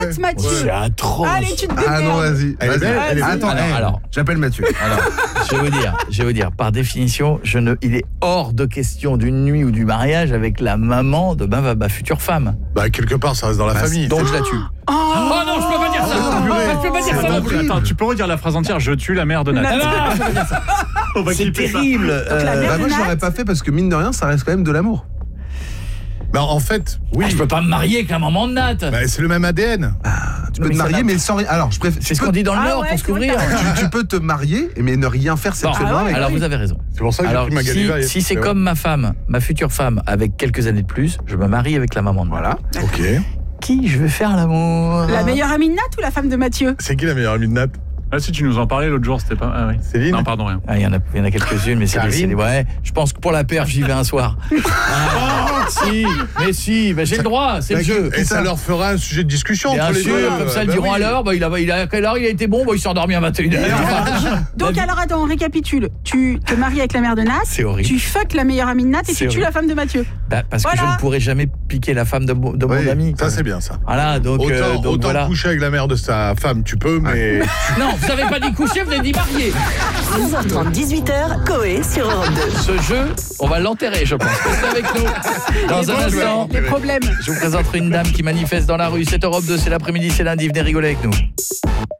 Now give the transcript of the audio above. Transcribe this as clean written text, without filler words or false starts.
Mathieu. C'est atroce. Allez, tu te démerdes. Ah non, vas-y. Elle est belle, elle est belle. Attends, Alors, j'appelle Mathieu. Alors, je vais vous dire, par définition, il est hors de question d'une nuit ou du mariage avec la maman de ma future femme. Bah, quelque part, ça reste dans la famille. Donc je la tue. Oh non, je peux pas dire ça. Je peux pas dire ça non plus. Attends, tu peux redire la phrase entière, je tue la mère de Nat. Ah, non, On va c'est clipper ça. terrible. la mère- Moi, je l'aurais pas fait parce que mine de rien, ça reste quand même de l'amour. Bah, en fait, oui. Je peux pas me marier avec la maman de Nat. Bah, c'est le même ADN. Tu peux te marier, mais sans rien. Alors, je préfère. C'est ce qu'on dit dans le Ah Nord ouais, pour se c'est vrai, couvrir. t'as Tu peux te marier, mais ne rien faire sexuellement avec. Alors vous avez raison. C'est pour ça que j'ai Alors pris ma Galiva. si c'est comme ma femme, ma future femme, avec quelques années de plus, je me marie avec la maman de Nat. Voilà. Ok. Qui je vais faire l'amour? La meilleure amie de Nat ou la femme de Mathieu? C'est qui la meilleure amie de Nat? Ah si, tu nous en parlais l'autre jour, c'était pas... Ah oui. Céline? Non, pardon, rien. Ah, il y en a quelques-unes, mais c'est Karine des ouais. Je pense que pour la perf, j'y vais un soir. Si, j'ai le droit, c'est le jeu. Et ça leur fera un sujet de discussion Bien entre les sûr, deux. comme ça, ils Bah diront oui. à l'heure, il a quelle heure il a été bon, il s'est endormi à 21h. Donc alors attends, on récapitule. Tu te maries avec la mère de Nat, C'est horrible. tu fuck la meilleure amie de Nat et C'est tu tues horrible. la femme de Mathieu. Parce que Voilà. je ne pourrai jamais piquer la femme de mon Oui, ami. ça c'est bien ça. Voilà, donc Autant voilà. coucher avec la mère de sa femme, tu peux, mais... Non, vous n'avez pas dit coucher, vous avez dit marier. 16h30, 18h, Coé sur Europe 2. Ce jeu, on va l'enterrer, je pense. Restez avec nous. Dans un instant, Les problèmes. je vous présenterai une dame qui manifeste dans la rue. C'est Europe 2, c'est l'après-midi, c'est lundi. Venez rigoler avec nous.